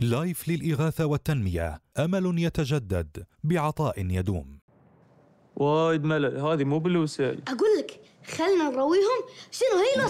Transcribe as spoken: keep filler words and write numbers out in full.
لايف للإغاثة والتنمية، أمل يتجدد بعطاء يدوم. وايد ملل، هذه مو بالوسائل. أقول لك خلنا نرويهم. شنو هي